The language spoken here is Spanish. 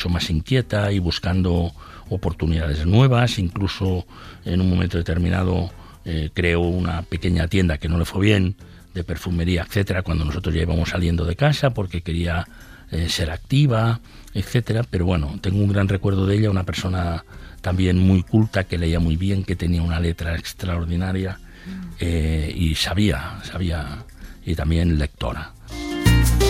más inquieta y buscando oportunidades nuevas. Incluso en un momento determinado creó una pequeña tienda que no le fue bien, de perfumería, etcétera, cuando nosotros ya íbamos saliendo de casa, porque quería ser activa, etcétera. Pero bueno, tengo un gran recuerdo de ella, una persona también muy culta, que leía muy bien, que tenía una letra extraordinaria y sabía, y también lectora.